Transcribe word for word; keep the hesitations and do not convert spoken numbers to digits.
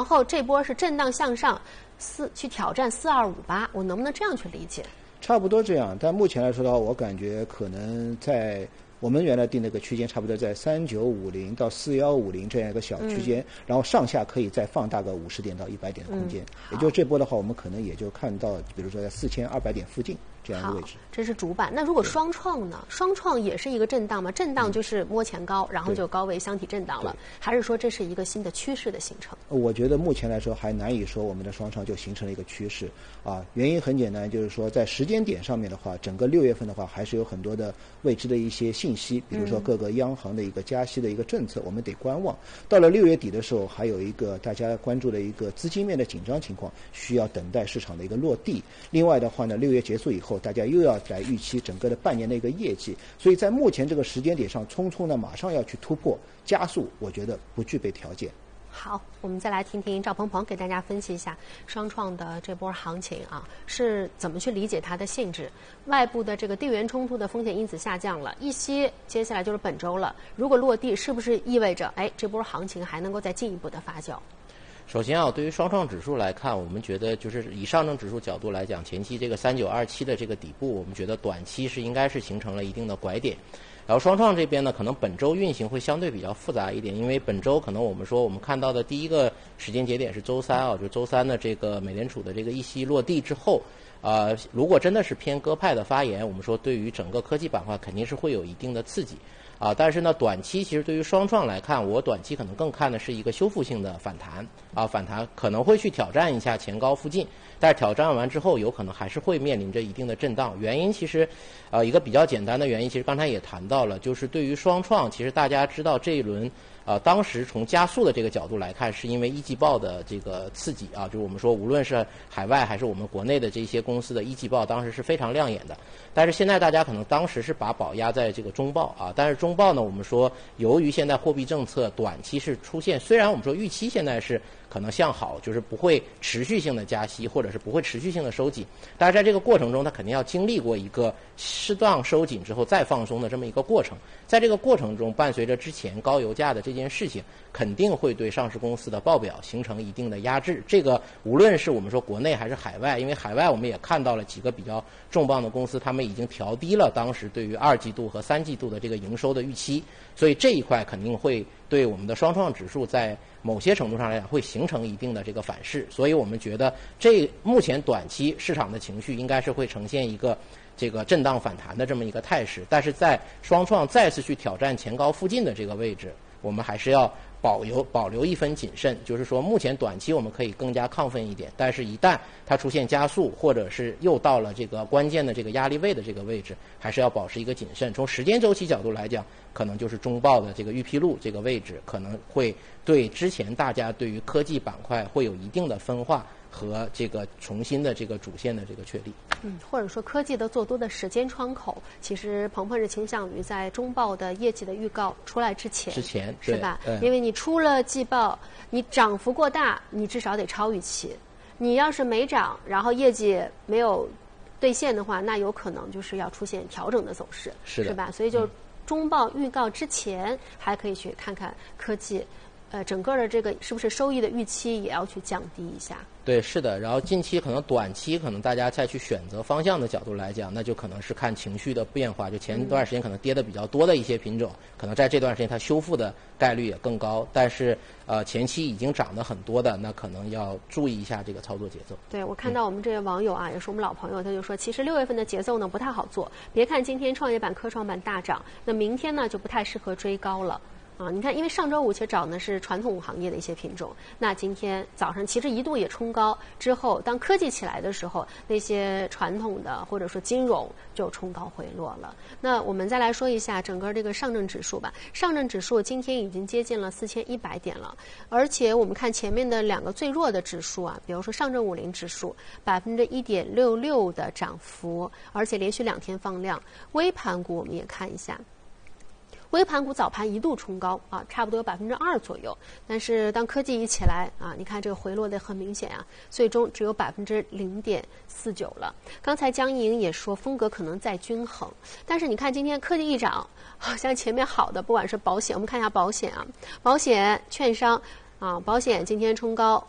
然后这波是震荡向上，四去挑战四二五八，我能不能这样去理解？ 差不多这样，但目前来说的话，我感觉可能在我们原来定那个区间，差不多在三九五零到四幺五零这样一个小区间，嗯、然后上下可以再放大个五十点到一百点的空间，嗯、也就是这波的话，我们可能也就看到，比如说在四千二百点附近。这样的位置， 这是主板。那如果双创呢？双创也是一个震荡吗？震荡就是摸前高，嗯、然后就高位箱体震荡了，还是说这是一个新的趋势的形成？ 我觉得目前来说还难以说我们的双创就形成了一个趋势啊。原因很简单，就是说在时间点上面的话，整个六月份的话还是有很多的未知的一些信息，比如说各个央行的一个加息的一个政策，我们得观望。到了六月底的时候，还有一个大家关注的一个资金面的紧张情况，需要等待市场的一个落地。另外的话呢，六月结束以后，大家又要来预期整个的半年的一个业绩，所以在目前这个时间点上，匆匆的马上要去突破加速，我觉得不具备条件。 好，我们再来听听赵鹏鹏给大家分析一下双创的这波行情啊，是怎么去理解它的性质？外部的这个地缘冲突的风险因子下降了一些，接下来就是本周了。如果落地，是不是意味着哎这波行情还能够再进一步的发酵？ 首先啊，对于双创指数来看，我们觉得就是以上证指数角度来讲，前期这个三九二七的这个底部，我们觉得短期是应该是形成了一定的拐点。然后双创这边呢，可能本周运行会相对比较复杂一点，因为本周可能我们说我们看到的第一个时间节点是周三啊，就是周三的这个美联储的这个议息落地之后，呃，如果真的是偏鸽派的发言，我们说对于整个科技板块肯定是会有一定的刺激。啊，但是呢，短期其实对于双创来看，我短期可能更看的是一个修复性的反弹啊，反弹可能会去挑战一下前高附近，但是挑战完之后，有可能还是会面临着一定的震荡。原因其实，呃，一个比较简单的原因，其实刚才也谈到了，就是对于双创，其实大家知道这一轮。呃，当时从加速的这个角度来看，是因为一季报的这个刺激啊，就是我们说无论是海外还是我们国内的这些公司的一季报，当时是非常亮眼的。但是现在大家可能当时是把宝压在这个中报啊，但是中报呢，我们说由于现在货币政策短期是出现，虽然我们说预期现在是可能向好，就是不会持续性的加息，或者是不会持续性的收紧，但是在这个过程中，它肯定要经历过一个适当收紧之后再放松的这么一个过程。在这个过程中，伴随着之前高油价的这件事情，肯定会对上市公司的报表形成一定的压制。这个无论是我们说国内还是海外，因为海外我们也看到了几个比较重磅的公司，他们已经调低了当时对于二季度和三季度的这个营收的预期，所以这一块肯定会对我们的双创指数在某些程度上来讲会形成一定的这个反噬。所以我们觉得这目前短期市场的情绪应该是会呈现一个这个震荡反弹的这么一个态势，但是在双创再次去挑战前高附近的这个位置，我们还是要保留保留一分谨慎，就是说目前短期我们可以更加亢奋一点，但是一旦它出现加速，或者是又到了这个关键的这个压力位的这个位置，还是要保持一个谨慎。从时间周期角度来讲，可能就是中报的这个预披露这个位置，可能会对之前大家对于科技板块会有一定的分化和这个重新的这个主线的这个确立。 嗯，或者说科技的做多的时间窗口，其实鹏鹏是倾向于在中报的业绩的预告出来之前， 之前是吧？ 嗯、 因为你出了季报，你涨幅过大，你至少得超预期。你要是没涨，然后业绩没有兑现的话，那有可能就是要出现调整的走势， 是的， 是吧？所以就中报预告之前，还可以去看看科技。呃，整个的这个是不是收益的预期也要去降低一下？ 对，是的。然后近期可能短期可能大家再去选择方向的角度来讲，那就可能是看情绪的变化。就前一段时间可能跌的比较多的一些品种，嗯、可能在这段时间它修复的概率也更高。但是呃，前期已经涨得很多的，那可能要注意一下这个操作节奏。 对，我看到我们这位网友啊，嗯、也是我们老朋友，他就说，其实六月份的节奏呢不太好做。别看今天创业板、科创板大涨，那明天呢就不太适合追高了。啊，你看，因为上周五其实涨的是传统行业的一些品种，那今天早上其实一度也冲高，之后当科技起来的时候，那些传统的或者说金融就冲高回落了。那我们再来说一下整个这个上证指数吧，上证指数今天已经接近了四千一百点了，而且我们看前面的两个最弱的指数啊，比如说上证五零指数百分之一点六六的涨幅，而且连续两天放量。微盘股我们也看一下。微盘股早盘一度冲高啊，差不多有百分之二左右，但是当科技一起来啊，你看这个回落的很明显啊，最终只有百分之零点四九了。刚才江莹也说风格可能再均衡，但是你看今天科技一涨，好像前面好的不管是保险，我们看一下保险啊，保险、券商啊，保险今天冲高